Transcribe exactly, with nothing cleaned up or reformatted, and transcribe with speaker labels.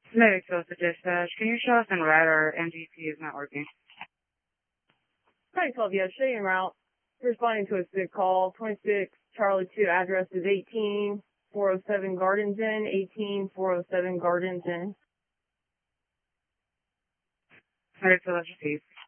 Speaker 1: Medic Tulsa Dispatch. Can you show us en route? Our M G P is not working.
Speaker 2: nine twelve, yes, show you en route. Responding to a sick call. twenty-six Charlie two, address is eighteen four oh seven Gardens Inn, eighteen four oh seven Gardens Inn.
Speaker 1: Medic Tulsa, please.